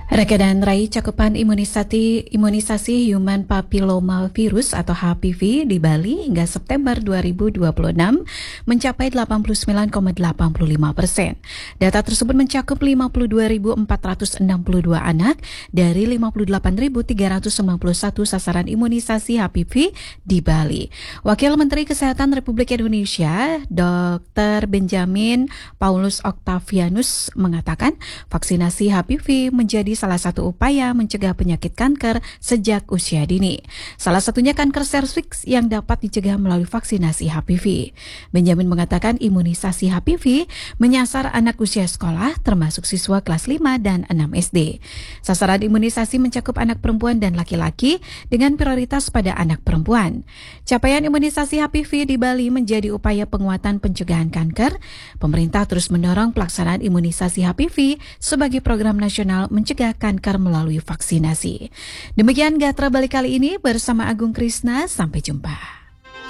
Reka dan raih cakupan imunisasi Human Papilloma Virus atau HPV di Bali hingga September 2026 mencapai 89,85%. Data tersebut mencakup 52.462 anak dari 58.391 sasaran imunisasi HPV di Bali. Wakil Menteri Kesehatan Republik Indonesia, Dr. Benjamin Paulus Octavianus mengatakan vaksinasi HPV menjadi salah satu upaya mencegah penyakit kanker sejak usia dini. Salah satunya kanker serviks yang dapat dicegah melalui vaksinasi HPV. Benjamin mengatakan imunisasi HPV menyasar anak usia sekolah termasuk siswa kelas 5 dan 6 SD. Sasaran imunisasi mencakup anak perempuan dan laki-laki dengan prioritas pada anak perempuan. Capaian imunisasi HPV di Bali menjadi upaya penguatan pencegahan kanker. Pemerintah terus mendorong pelaksanaan imunisasi HPV sebagai program nasional mencegah kanker melalui vaksinasi. Demikian Gatra Bali kali ini bersama Agung Krisna. Sampai jumpa.